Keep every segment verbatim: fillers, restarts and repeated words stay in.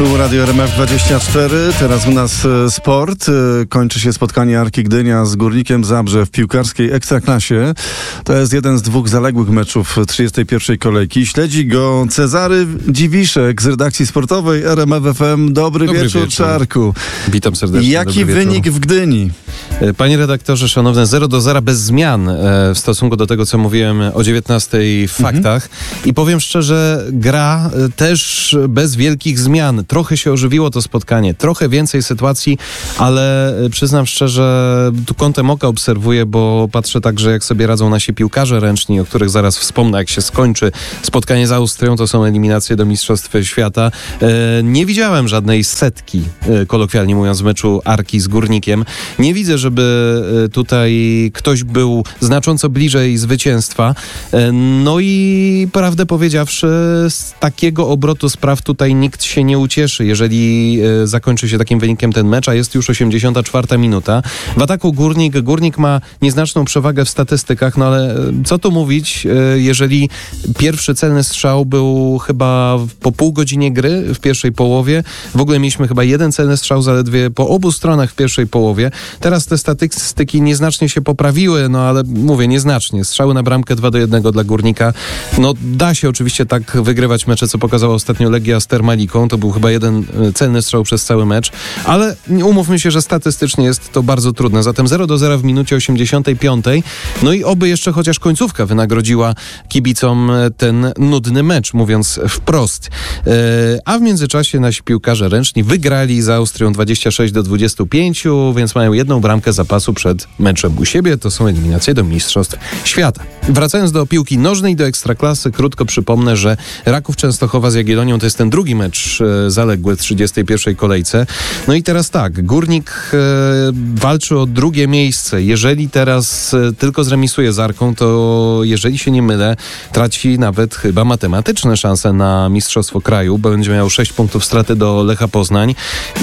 Tu Radio R M F dwadzieścia cztery, teraz u nas sport. Kończy się spotkanie Arki Gdynia z Górnikiem Zabrze w piłkarskiej Ekstraklasie. To jest jeden z dwóch zaległych meczów trzydziestej pierwszej kolejki. Śledzi go Cezary Dziwiszek z redakcji sportowej R M F F M. Dobry, Dobry wieczór, wieczór, Czarku. Witam serdecznie. Jaki wynik w Gdyni? Panie redaktorze, szanowne, zero do zera bez zmian w stosunku do tego, co mówiłem o dziewiętnastej w faktach. Mhm. I powiem szczerze, gra też bez wielkich zmian. Trochę się ożywiło to spotkanie, trochę więcej sytuacji, ale przyznam szczerze, tu kątem oka obserwuję, bo patrzę także, jak sobie radzą nasi piłkarze ręczni, o których zaraz wspomnę, jak się skończy spotkanie z Austrią, to są eliminacje do Mistrzostw Świata. Nie widziałem żadnej setki, kolokwialnie mówiąc, w meczu Arki z Górnikiem. Nie widzę, żeby tutaj ktoś był znacząco bliżej zwycięstwa. No i prawdę powiedziawszy, z takiego obrotu spraw tutaj nikt się nie ucieszy, jeżeli e, zakończy się takim wynikiem ten mecz, a jest już osiemdziesiąta czwarta minuta. W ataku Górnik. Górnik ma nieznaczną przewagę w statystykach, no ale co tu mówić, e, jeżeli pierwszy celny strzał był chyba po pół godzinie gry w pierwszej połowie. W ogóle mieliśmy chyba jeden celny strzał zaledwie po obu stronach w pierwszej połowie. Teraz te statystyki nieznacznie się poprawiły, no ale mówię, nieznacznie. Strzały na bramkę dwa do jednego dla Górnika. No da się oczywiście tak wygrywać mecze, co pokazała ostatnio Legia z Termaliką. To był chyba jeden celny strzał przez cały mecz, ale umówmy się, że statystycznie jest to bardzo trudne. Zatem zero do zera w minucie osiemdziesiątej piątej. No i oby jeszcze chociaż końcówka wynagrodziła kibicom ten nudny mecz, mówiąc wprost. A w międzyczasie nasi piłkarze ręczni wygrali z Austrią dwadzieścia sześć do dwudziestu pięciu, więc mają jedną bramkę zapasu przed meczem u siebie. To są eliminacje do Mistrzostw Świata. Wracając do piłki nożnej, do Ekstraklasy, krótko przypomnę, że Raków Częstochowa z Jagiellonią to jest ten drugi mecz zaległy w trzydziestej pierwszej kolejce. No i teraz tak, Górnik e, walczy o drugie miejsce. Jeżeli teraz e, tylko zremisuje z Arką, to jeżeli się nie mylę, traci nawet chyba matematyczne szanse na mistrzostwo kraju, bo będzie miał sześć punktów straty do Lecha Poznań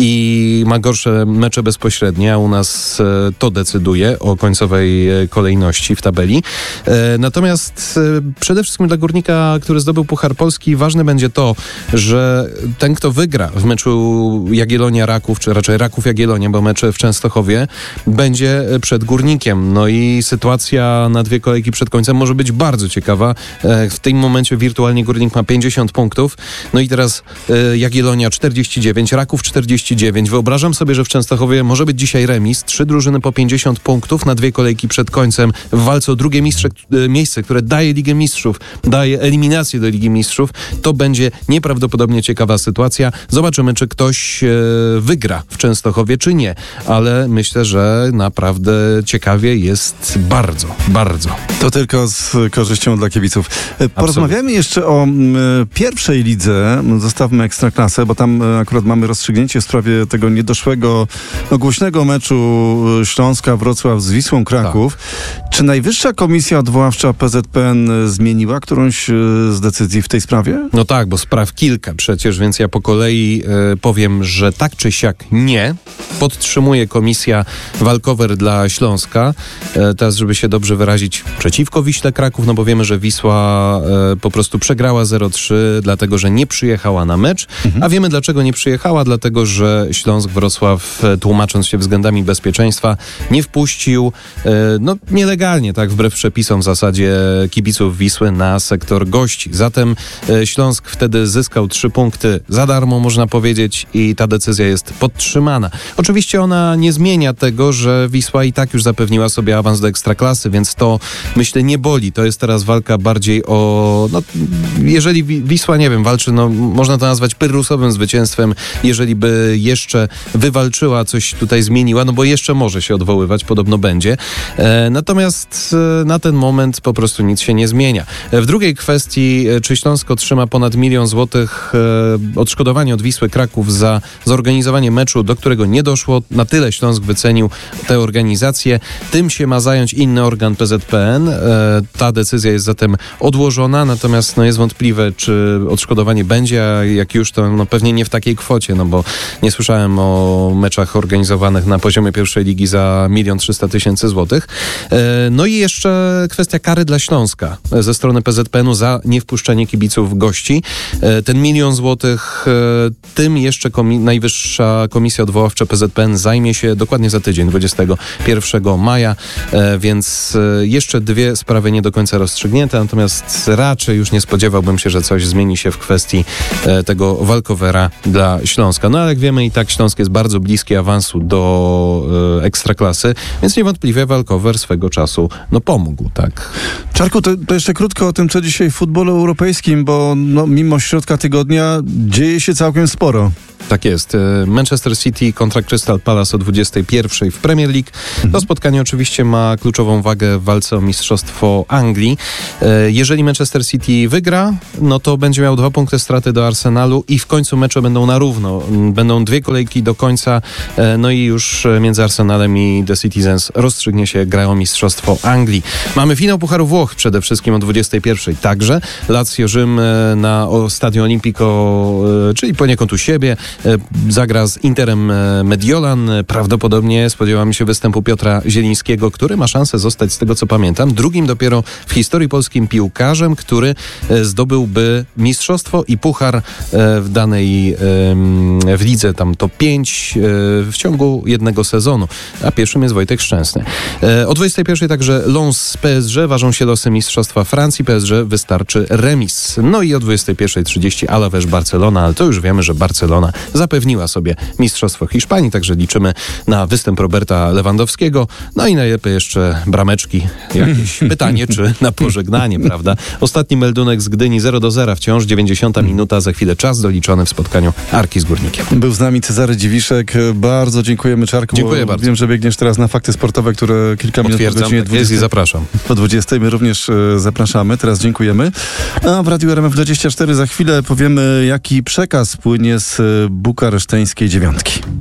i ma gorsze mecze bezpośrednie, a u nas e, to decyduje o końcowej e, kolejności w tabeli. E, natomiast e, przede wszystkim dla Górnika, który zdobył Puchar Polski, ważne będzie to, że ten, kto wygra w meczu Jagiellonia-Raków, czy raczej Raków-Jagiellonia, bo mecz w Częstochowie, będzie przed Górnikiem. No i sytuacja na dwie kolejki przed końcem może być bardzo ciekawa. W tym momencie wirtualnie Górnik ma pięćdziesiąt punktów. No i teraz Jagiellonia czterdzieści dziewięć, Raków czterdzieści dziewięć. Wyobrażam sobie, że w Częstochowie może być dzisiaj remis. Trzy drużyny po pięćdziesiąt punktów na dwie kolejki przed końcem w walce o drugie mistrze, miejsce, które daje Ligę Mistrzów, daje eliminację do Ligi Mistrzów. To będzie nieprawdopodobnie ciekawa sytuacja. Zobaczymy, czy ktoś e, wygra w Częstochowie, czy nie. Ale myślę, że naprawdę ciekawie jest bardzo, bardzo. To tylko z korzyścią dla kibiców. Porozmawiamy jeszcze o m, pierwszej lidze. Zostawmy Ekstraklasę, bo tam akurat mamy rozstrzygnięcie w sprawie tego niedoszłego, no, głośnego meczu Śląska Wrocław z Wisłą Kraków. Tak. Czy Najwyższa Komisja Odwoławcza P Z P N zmieniła którąś z decyzji w tej sprawie? No tak, bo spraw kilka przecież, więc ja po kolei e, powiem, że tak czy siak nie. Podtrzymuje komisja walkover dla Śląska. E, teraz, żeby się dobrze wyrazić, przeciwko Wiśle Kraków, no bo wiemy, że Wisła e, po prostu przegrała zero trzy, dlatego, że nie przyjechała na mecz. Mhm. A wiemy, dlaczego nie przyjechała, dlatego, że Śląsk Wrocław, e, tłumacząc się względami bezpieczeństwa, nie wpuścił, e, no nielegalnie, tak, wbrew przepisom w zasadzie kibiców Wisły na sektor gości. Zatem e, Śląsk wtedy zyskał trzy punkty za darmo, można powiedzieć, i ta decyzja jest podtrzymana. Oczywiście ona nie zmienia tego, że Wisła i tak już zapewniła sobie awans do Ekstraklasy, więc to, myślę, nie boli. To jest teraz walka bardziej o... No, jeżeli Wisła, nie wiem, walczy, no, można to nazwać pyrrusowym zwycięstwem, jeżeli by jeszcze wywalczyła, coś tutaj zmieniła, no bo jeszcze może się odwoływać, podobno będzie. E, natomiast e, na ten moment po prostu nic się nie zmienia. E, w drugiej kwestii, e, czy Śląsk otrzyma ponad milion złotych e, odszkodowanie od Wisły Kraków za zorganizowanie meczu, do którego nie doszło. Na tyle Śląsk wycenił tę organizację. Tym się ma zająć inny organ P Z P N. E, ta decyzja jest zatem odłożona, natomiast no, jest wątpliwe, czy odszkodowanie będzie, a jak już, to no, pewnie nie w takiej kwocie, no bo nie słyszałem o meczach organizowanych na poziomie pierwszej ligi za milion trzysta tysięcy złotych. E, no i jeszcze kwestia kary dla Śląska ze strony P Z P N u za niewpuszczenie kibiców gości. E, ten milion złotych tym jeszcze komi- Najwyższa Komisja Odwoławcza P Z P N zajmie się dokładnie za tydzień, dwudziestego pierwszego maja, e, więc e, jeszcze dwie sprawy nie do końca rozstrzygnięte, natomiast raczej już nie spodziewałbym się, że coś zmieni się w kwestii e, tego walkowera dla Śląska. No ale jak wiemy, i tak Śląsk jest bardzo bliski awansu do e, Ekstraklasy, więc niewątpliwie walkover swego czasu no pomógł, tak. Czarku, to, to jeszcze krótko o tym, co dzisiaj w futbolu europejskim, bo no, mimo środka tygodnia dzieje się całkiem sporo. Tak jest. Manchester City kontra Crystal Palace o dwudziestej pierwszej w Premier League. Mhm. To spotkanie oczywiście ma kluczową wagę w walce o Mistrzostwo Anglii. Jeżeli Manchester City wygra, no to będzie miał dwa punkty straty do Arsenalu i w końcu mecze będą na równo. Będą dwie kolejki do końca, no i już między Arsenalem i The Citizens rozstrzygnie się gra o Mistrzostwo Anglii. Mamy finał Pucharu Włoch przede wszystkim o dwudziestej pierwszej. Także Lazio Rzym na Stadio Olimpico, czyli poniekąd u siebie, zagra z Interem Mediolan. Prawdopodobnie spodziewamy się występu Piotra Zielińskiego, który ma szansę zostać, z tego co pamiętam, drugim dopiero w historii polskim piłkarzem, który zdobyłby mistrzostwo i puchar w danej w lidze tam top pięć w ciągu jednego sezonu. A pierwszym jest Wojtek Szczęsny. O dwudziestej pierwszej także Lens z P S G. Ważą się losy Mistrzostwa Francji. P S G wystarczy remis. No i o dwudziestej pierwszej trzydzieści Alaves Barcelona, ale to już wiemy, że Barcelona zapewniła sobie Mistrzostwo Hiszpanii, także liczymy na występ Roberta Lewandowskiego. No i najlepiej jeszcze brameczki. Jakieś pytanie, czy na pożegnanie, prawda? Ostatni meldunek z Gdyni zero do zera, wciąż dziewięćdziesiąta minuta, za chwilę czas doliczony w spotkaniu Arki z Górnikiem. Był z nami Cezary Dziwiszek. Bardzo dziękujemy, Czarku. Dziękuję bardzo. Wiem, że biegniesz teraz na fakty sportowe, które kilka minut po godzinie tak jest i zapraszam. Po dwudziestej my również e, zapraszamy. Teraz dziękujemy. A w Radiu R M F dwadzieścia cztery za chwilę powiemy, jaki przekaz płynie z bukareszteńskiej dziewiątki.